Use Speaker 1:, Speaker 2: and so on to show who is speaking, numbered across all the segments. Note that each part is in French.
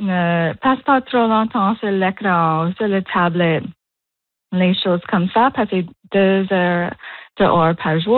Speaker 1: ne passe pas trop longtemps sur l'écran ou sur le tablette, les choses comme ça, passer 2 heures dehors par jour,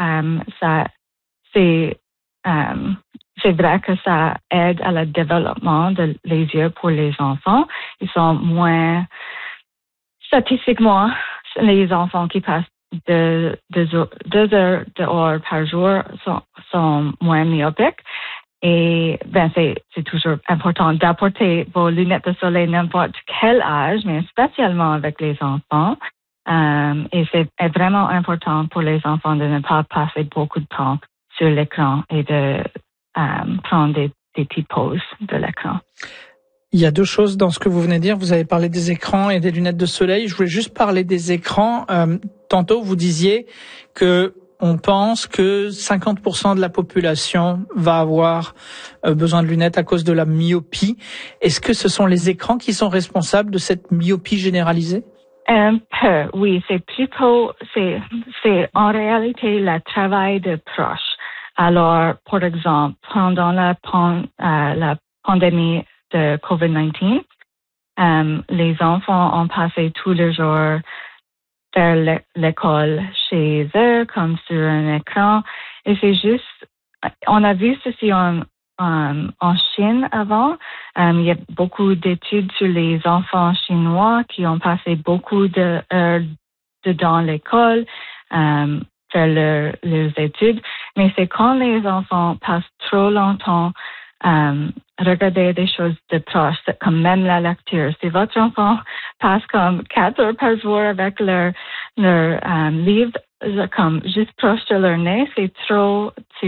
Speaker 1: c'est vrai que ça aide à le développement des yeux pour les enfants. Ils sont moins, statistiquement, les enfants qui passent 2 heures dehors par jour sont moins myopiques. Et c'est toujours important d'apporter vos lunettes de soleil n'importe quel âge, mais spécialement avec les enfants. Et c'est vraiment important pour les enfants de ne pas passer beaucoup de temps sur l'écran et de prendre des petites pauses de l'écran.
Speaker 2: Il y a 2 choses dans ce que vous venez de dire. Vous avez parlé des écrans et des lunettes de soleil. Je voulais juste parler des écrans. Tantôt, vous disiez que on pense que 50% de la population va avoir besoin de lunettes à cause de la myopie. Est-ce que ce sont les écrans qui sont responsables de cette myopie généralisée?
Speaker 1: Un peu, oui. C'est plutôt, c'est en réalité le travail de proches. Alors, par exemple, pendant la pandémie de COVID-19, les enfants ont passé tout le jour vers l'école chez eux, comme sur un écran. Et c'est juste, on a vu ceci en Chine avant. Il y a beaucoup d'études sur les enfants chinois qui ont passé beaucoup d'heures dans l'école, faire leurs études. Mais c'est quand les enfants passent trop longtemps regarder des choses de proches, comme même la lecture. Si votre enfant passe comme 4 heures par jour avec leur livre, comme juste proche de leur nez, c'est trop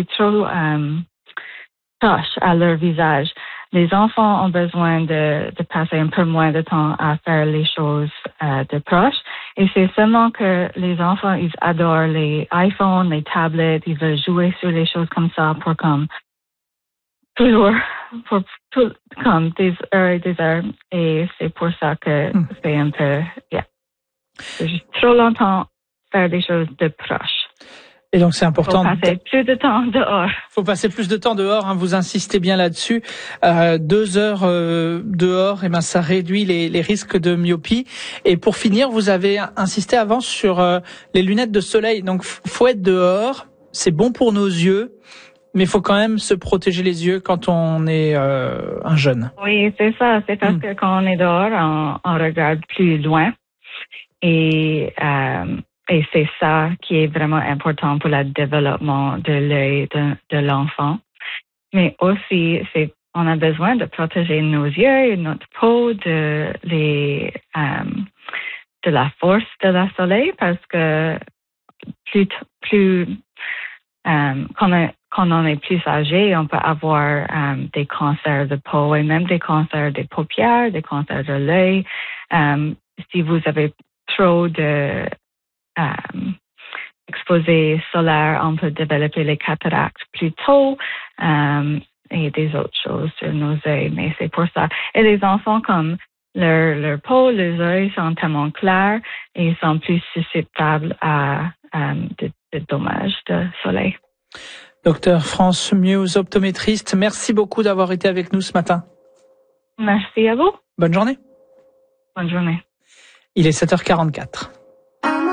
Speaker 1: proche à leur visage. Les enfants ont besoin de passer un peu moins de temps à faire les choses de proche. Et c'est seulement que les enfants, ils adorent les iPhones, les tablettes, ils veulent jouer sur les choses comme ça pour toujours comme des heures et des heures. Et c'est pour ça que c'est un peu, c'est juste trop longtemps faire des choses de proche.
Speaker 2: Et donc c'est important.
Speaker 1: Faut passer plus de temps dehors.
Speaker 2: Faut passer plus de temps dehors, hein, vous insistez bien là-dessus. 2 heures dehors, ça réduit les risques de myopie. Et pour finir, vous avez insisté avant sur les lunettes de soleil. Donc faut être dehors, c'est bon pour nos yeux. Mais il faut quand même se protéger les yeux quand on est un jeune.
Speaker 1: Oui, c'est ça. C'est parce que quand on est dehors, on regarde plus loin. Et c'est ça qui est vraiment important pour le développement de l'œil de l'enfant. Mais aussi, on a besoin de protéger nos yeux et notre peau de la force de la soleil parce que quand on est plus âgé, on peut avoir des cancers de peau et même des cancers des paupières, des cancers de l'œil. Si vous avez trop de exposé solaire, on peut développer les cataractes plus tôt et des autres choses sur nos yeux. Mais c'est pour ça. Et les enfants, comme leur peau, leurs yeux sont tellement clairs et ils sont plus susceptibles à des dommages de soleil.
Speaker 2: Docteur France Muse, optométriste, merci beaucoup d'avoir été avec nous ce matin.
Speaker 1: Merci à vous.
Speaker 2: Bonne journée.
Speaker 1: Bonne journée.
Speaker 2: Il est 7h44.